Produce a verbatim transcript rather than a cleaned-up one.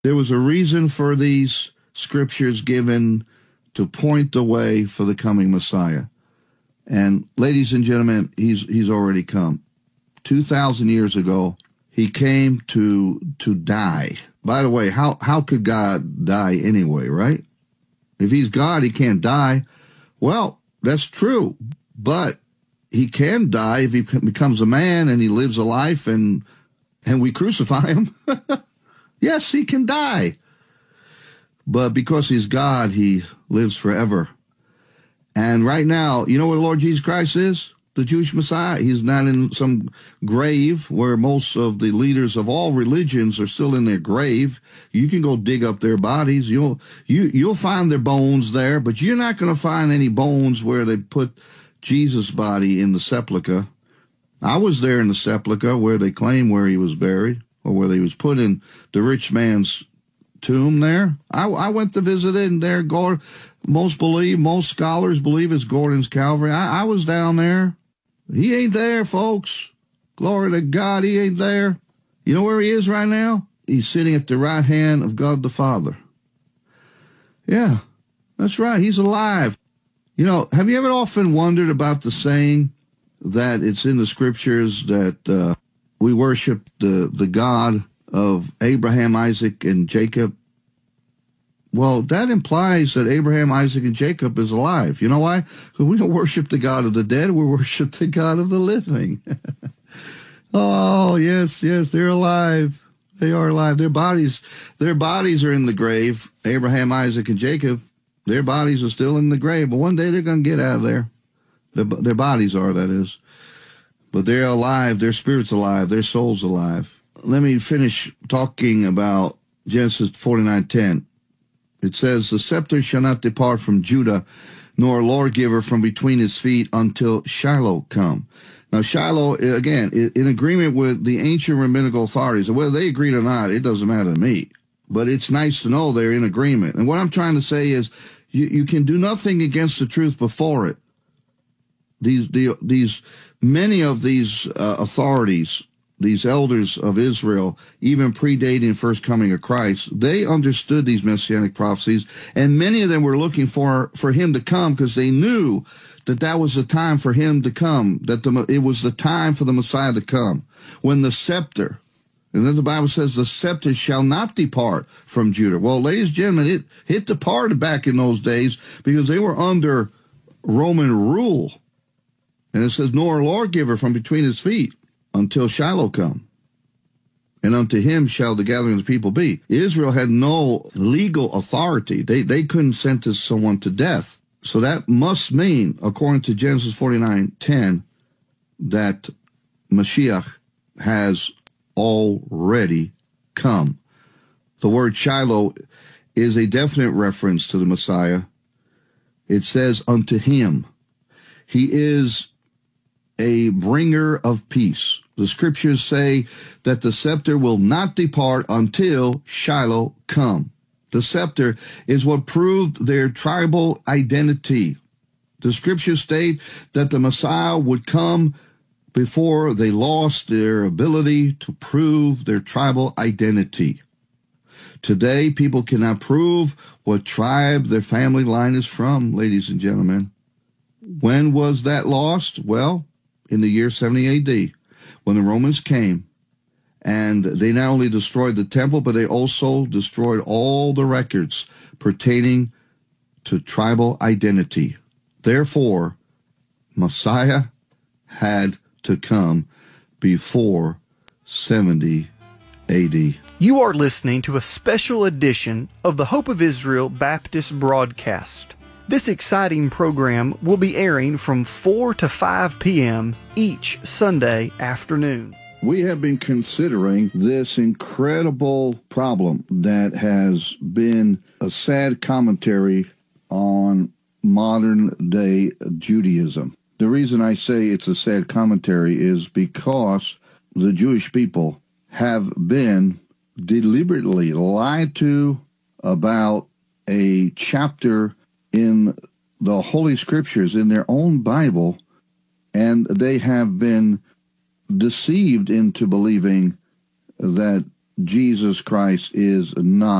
There was a reason for these scriptures given to point the way for the coming Messiah. And ladies and gentlemen, he's he's already come. two thousand years ago, he came to to die. By the way, how, how could God die anyway, right? If he's God, he can't die. Well, that's true. But he can die if he becomes a man and he lives a life and and we crucify him. Yes, he can die. But because he's God, he lives forever. And right now, you know what the Lord Jesus Christ is? The Jewish Messiah. He's not in some grave where most of the leaders of all religions are still in their grave. You can go dig up their bodies. You'll you you'll find their bones there, but you're not going to find any bones where they put Jesus' body in the sepulcher. I was there in the sepulcher where they claim where he was buried, or where he was put in the rich man's tomb there. I, I went to visit it, and there, most believe, most scholars believe it's Gordon's Calvary. I, I was down there. He ain't there, folks. Glory to God, he ain't there. You know where he is right now? He's sitting at the right hand of God the Father. Yeah, that's right. He's alive. You know, have you ever often wondered about the saying that it's in the scriptures that uh, we worship the, the God of Abraham, Isaac, and Jacob? Well, that implies that Abraham, Isaac, and Jacob is alive. You know why? Because we don't worship the God of the dead. We worship the God of the living. Oh, yes, yes, they're alive. They are alive. Their bodies, their bodies are in the grave. Abraham, Isaac, and Jacob, their bodies are still in the grave. But one day they're going to get out of there. Their, their bodies are, that is. But they're alive. Their spirit's alive. Their soul's alive. Let me finish talking about Genesis forty-nine ten. It says, the scepter shall not depart from Judah, nor a lawgiver from between his feet until Shiloh come. Now, Shiloh, again, in agreement with the ancient rabbinical authorities, whether they agreed or not, it doesn't matter to me. But it's nice to know they're in agreement. And what I'm trying to say is, you, you can do nothing against the truth before it. These, the, these, many of these uh, authorities, these elders of Israel, even predating first coming of Christ, they understood these messianic prophecies, and many of them were looking for, for him to come because they knew that that was the time for him to come, that the, it was the time for the Messiah to come. When the scepter, and then the Bible says, the scepter shall not depart from Judah. Well, ladies and gentlemen, it, it departed back in those days because they were under Roman rule. And it says, nor a lawgiver from between his feet until Shiloh come, and unto him shall the gathering of the people be. Israel had no legal authority. They they couldn't sentence someone to death. So that must mean, according to Genesis forty-nine ten, that Mashiach has already come. The word Shiloh is a definite reference to the Messiah. It says, unto him. He is a bringer of peace. The scriptures say that the scepter will not depart until Shiloh come. The scepter is what proved their tribal identity. The scriptures state that the Messiah would come before they lost their ability to prove their tribal identity. Today, people cannot prove what tribe their family line is from, ladies and gentlemen. When was that lost? Well, in the year seventy A D, when the Romans came, and they not only destroyed the temple, but they also destroyed all the records pertaining to tribal identity. Therefore, Messiah had to come before seventy A D. You are listening to a special edition of the Hope of Israel Baptist broadcast. This exciting program will be airing from four to five p.m. each Sunday afternoon. We have been considering this incredible problem that has been a sad commentary on modern-day Judaism. The reason I say it's a sad commentary is because the Jewish people have been deliberately lied to about a chapter in the Holy Scriptures, in their own Bible, and they have been deceived into believing that Jesus Christ is not